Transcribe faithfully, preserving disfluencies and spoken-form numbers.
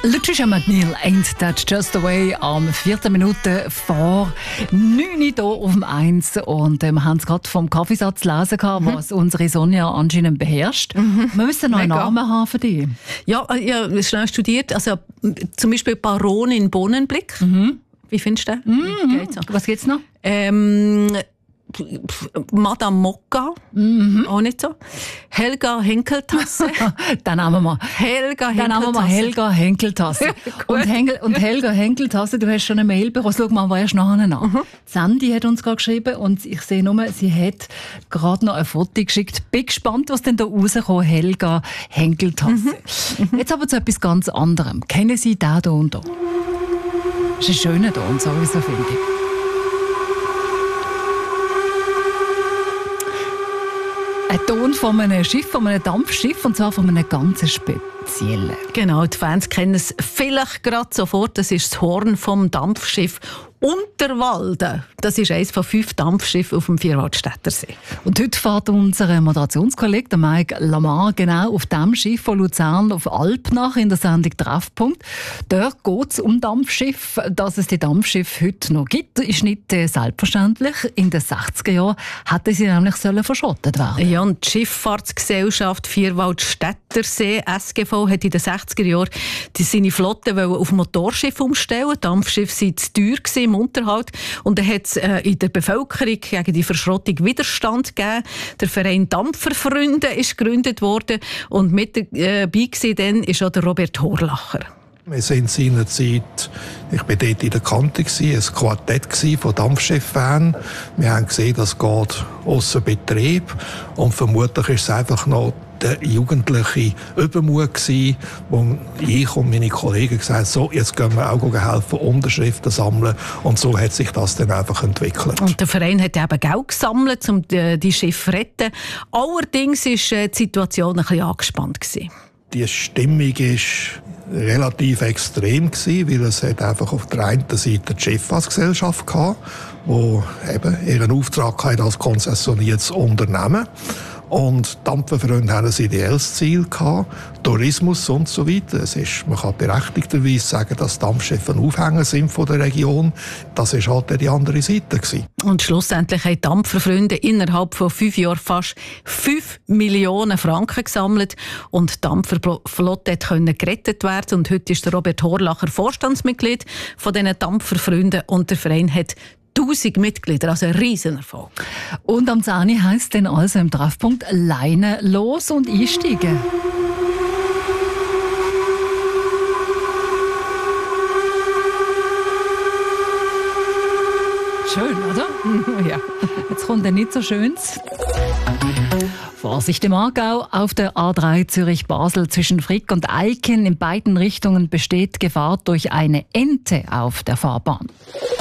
Lucia McNeil, Ain't That Just the Way, am vierzehn Minuten vor neun Uhr hier auf dem eins. Und äh, wir haben es gerade vom Kaffeesatz lesen gehabt, mhm. was unsere Sonja anscheinend beherrscht. Mhm. Wir müssen noch einen Namen haben für dich. Ja, ich habe schnell studiert. Also, zum Beispiel Baronin Bohnenblick. Mhm. Wie findest du den? Mhm. Geht's noch? Was gibt's noch? Ähm, Madame Mokka, Mhm. auch nicht so. Helga Henkeltasse. Dann haben wir Helga Henkeltasse. Dann haben wir Helga Henkeltasse. und, Henkel, und Helga Henkeltasse, du hast schon eine Mail bekommen. Schau mal, wer ist nachher nach? Mhm. Sandy hat uns gerade geschrieben und ich sehe nur, sie hat gerade noch ein Foto geschickt. Bin gespannt, was denn da rauskommt, Helga Henkeltasse. Mhm. Jetzt aber zu etwas ganz anderem. Kennen Sie den hier und da? Das ist ein schöner Ton, sowieso, finde ich. Ein Ton von einem Schiff, von einem Dampfschiff, und zwar von einem ganz speziellen. Genau, die Fans kennen es vielleicht gerade sofort. Das ist das Horn vom Dampfschiff Unterwalden. Das ist eines von fünf Dampfschiffen auf dem Vierwaldstättersee. Und heute fährt unser Moderationskollege, der Mike Lamar, genau auf dem Schiff von Luzern auf Alpnach in der Sendung «Treffpunkt». Dort geht es um Dampfschiff. Dass es die Dampfschiffe heute noch gibt, ist nicht äh, selbstverständlich. In den sechziger Jahren hätten sie nämlich sollen verschrottet werden. Ja, und die Schifffahrtsgesellschaft Vierwaldstättersee, S G V, hat in den sechziger Jahren seine Flotte auf Motorschiffe umstellen. Dampfschiffe waren zu teuer im Unterhalt. Und dann hat es äh, in der Bevölkerung gegen die Verschrottung Widerstand gegeben. Der Verein Dampferfreunde ist gegründet worden. Und mit dabei äh, dann ist auch der Robert Horlacher. Wir sind seinerzeit, ich war dort in der Kante, ein Quartett von Dampfschiff-Fans. Wir haben gesehen, das geht ausser Betrieb. Und vermutlich ist es einfach noch der jugendliche Übermut gewesen, wo ich und meine Kollegen gesagt haben, so, jetzt gehen wir auch helfen, Unterschriften sammeln. Und so hat sich das dann einfach entwickelt. Und der Verein hat eben Geld gesammelt, um die Schiffe zu retten. Allerdings war die Situation ein bisschen angespannt gewesen. Die Stimmung war relativ extrem gewesen, weil es hat einfach auf der einen Seite die Schifffahrtsgesellschaft gehabt, die eben ihren Auftrag hatte als konzessioniertes Unternehmen. Und Dampferfreunde hatten ein ideelles Ziel gehabt, Tourismus und so weiter. Es ist, man kann berechtigterweise sagen, dass Dampfschiffe ein Aufhänger sind von der Region. Das war halt die andere Seite gewesen. Und schlussendlich haben Dampferfreunde innerhalb von fünf Jahren fast fünf Millionen Franken gesammelt und die Dampferflotte konnte gerettet werden. Und heute ist der Robert Horlacher Vorstandsmitglied von diesen Dampferfreunden und der Verein hat tausend Mitglieder, also ein Riesenerfolg. Und am zehn heisst es dann also im Treffpunkt Leine los und einsteigen. Schön, oder? Ja. Jetzt kommt ein nicht so schönes. Vorsicht im Aargau, auf der A drei Zürich-Basel zwischen Frick und Eiken in beiden Richtungen besteht Gefahr durch eine Ente auf der Fahrbahn.